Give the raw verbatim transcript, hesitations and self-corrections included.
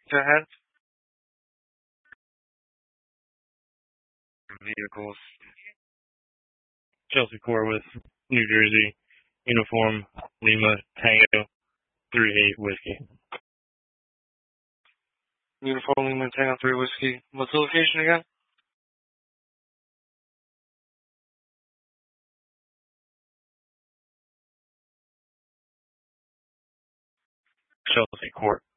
Go ahead. Vehicles. Chelsea Corwith, New Jersey. Uniform Lima Tango three eight Whiskey. Uniform Lima Tango three Whiskey. What's the location again? Chelsea Court.